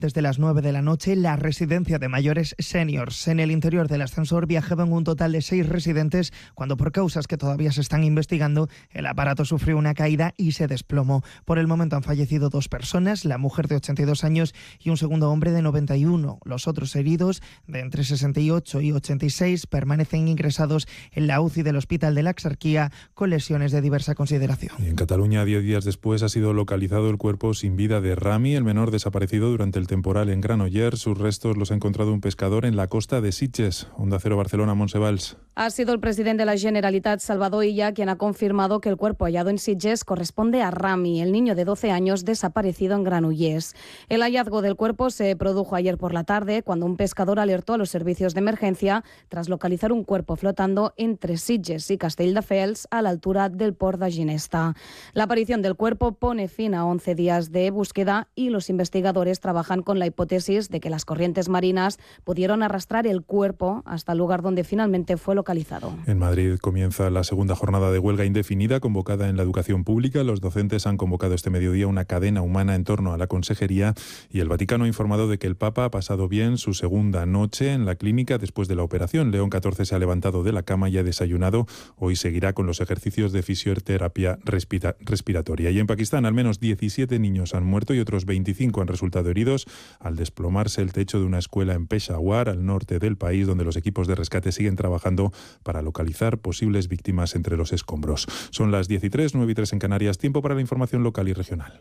Desde las 9 de la noche, la residencia de mayores seniors. En el interior del ascensor viajaban un total de 6 residentes cuando, por causas que todavía se están investigando, el aparato sufrió una caída y se desplomó. Por el momento han fallecido 2 personas, la mujer de 82 años y un segundo hombre de 91. Los otros heridos, de entre 68 y 86, permanecen ingresados en la UCI del Hospital de la Exarquía con lesiones de diversa consideración. Y en Cataluña, 10 días después, ha sido localizado el cuerpo sin vida de Rami, el menor desaparecido durante el temporal en Granollers. Sus restos los ha encontrado un pescador en la costa de Sitges. Onda Cero Barcelona, Montse Valls. Ha sido el presidente de la Generalitat, Salvador Illa, quien ha confirmado que el cuerpo hallado en Sitges corresponde a Rami, el niño de 12 años desaparecido en Granollers. El hallazgo del cuerpo se produjo ayer por la tarde, cuando un pescador alertó a los servicios de emergencia tras localizar un cuerpo flotando entre Sitges y Castelldefels, a la altura del port de Ginesta. La aparición del cuerpo pone fin a 11 días de búsqueda y los investigadores trabajan con la hipótesis de que las corrientes marinas pudieron arrastrar el cuerpo hasta el lugar donde finalmente fue localizado. En Madrid comienza la segunda jornada de huelga indefinida convocada en la educación pública. Los docentes han convocado este mediodía una cadena humana en torno a la consejería y el Vaticano ha informado de que el Papa ha pasado bien su segunda noche en la clínica después de la operación. León XIV se ha levantado de la cama y ha desayunado. Hoy seguirá con los ejercicios de fisioterapia respiratoria. Y en Pakistán al menos 17 niños han muerto y otros 25 han resultado heridos al desplomarse el techo de una escuela en Peshawar, al norte del país, donde los equipos de rescate siguen trabajando para localizar posibles víctimas entre los escombros. Son las 10:03, 9:03 en Canarias. Tiempo para la información local y regional.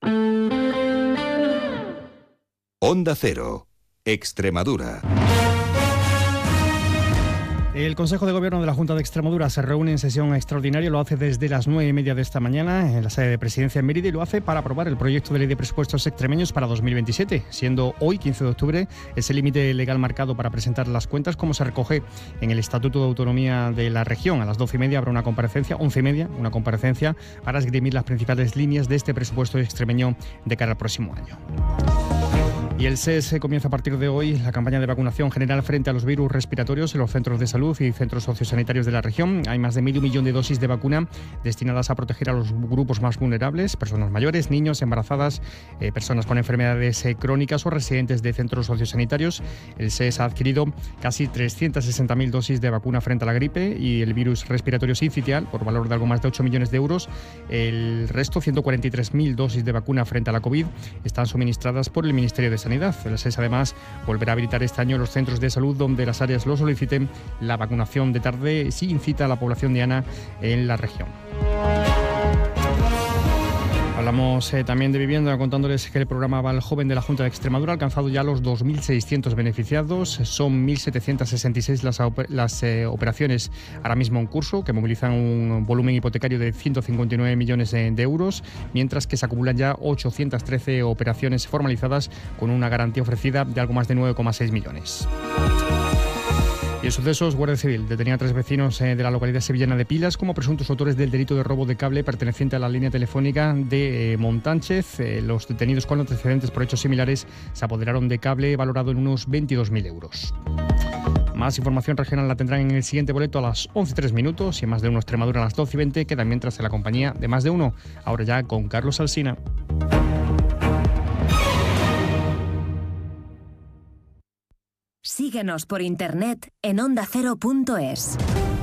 Onda Cero, Extremadura. El Consejo de Gobierno de la Junta de Extremadura se reúne en sesión extraordinaria, lo hace desde las 9:30 de esta mañana en la sede de Presidencia en Mérida y lo hace para aprobar el proyecto de ley de presupuestos extremeños para 2027, siendo hoy, 15 de octubre, ese límite legal marcado para presentar las cuentas, como se recoge en el Estatuto de Autonomía de la región. A las 12:30 habrá una comparecencia, 11:30, una comparecencia para esgrimir las principales líneas de este presupuesto extremeño de cara al próximo año. Y el SES comienza a partir de hoy la campaña de vacunación general frente a los virus respiratorios en los centros de salud y centros sociosanitarios de la región. Hay más de 1,5 millones de dosis de vacuna destinadas a proteger a los grupos más vulnerables, personas mayores, niños, embarazadas, personas con enfermedades crónicas o residentes de centros sociosanitarios. El SES ha adquirido casi 360.000 dosis de vacuna frente a la gripe y el virus respiratorio sincitial por valor de algo más de 8 millones de euros. El resto, 143.000 dosis de vacuna frente a la COVID, están suministradas por el Ministerio de Sanidad. El SES además volverá a habilitar este año los centros de salud donde las áreas lo soliciten la vacunación de tarde si incita a la población diana en la región. Hablamos también de vivienda, contándoles que el programa Val Joven de la Junta de Extremadura ha alcanzado ya los 2.600 beneficiados. Son 1.766 las operaciones ahora mismo en curso, que movilizan un volumen hipotecario de 159 millones de euros, mientras que se acumulan ya 813 operaciones formalizadas con una garantía ofrecida de algo más de 9,6 millones. Y en sucesos, Guardia Civil detenía a 3 vecinos de la localidad sevillana de Pilas como presuntos autores del delito de robo de cable perteneciente a la línea telefónica de Montánchez. Los detenidos con antecedentes por hechos similares se apoderaron de cable valorado en unos 22.000 euros. Más información regional la tendrán en el siguiente boleto a las 11:03 y en Más de Uno Extremadura a las 12:20, quedan mientras en la compañía de Más de Uno. Ahora ya con Carlos Alsina. Síguenos por internet en ondacero.es.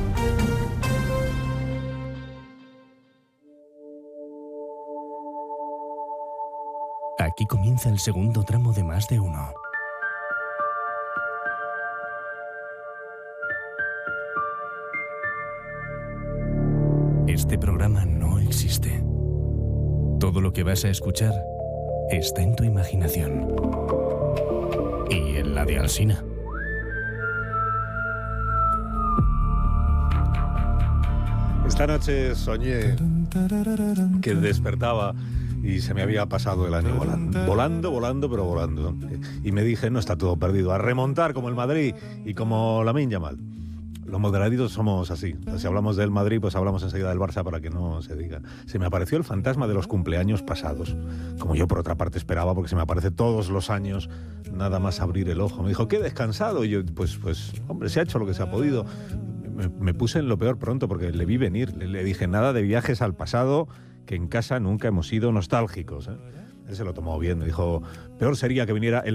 Aquí comienza el segundo tramo de Más de Uno. Este programa no existe. Todo lo que vas a escuchar está en tu imaginación. Y en la de Alsina. Esta noche soñé que despertaba y se me había pasado el año volando. Y me dije, no está todo perdido, a remontar como el Madrid y como Lamine Yamal. Los moderaditos somos así. Si hablamos del Madrid, pues hablamos enseguida del Barça para que no se diga. Se me apareció el fantasma de los cumpleaños pasados, como yo por otra parte esperaba, porque se me aparece todos los años, nada más abrir el ojo. Me dijo, qué descansado. Y yo, pues, hombre, se ha hecho lo que se ha podido. Me puse en lo peor pronto, porque le vi venir. Le dije, nada de viajes al pasado, que en casa nunca hemos sido nostálgicos, ¿eh? Él se lo tomó bien. Me dijo, peor sería que viniera el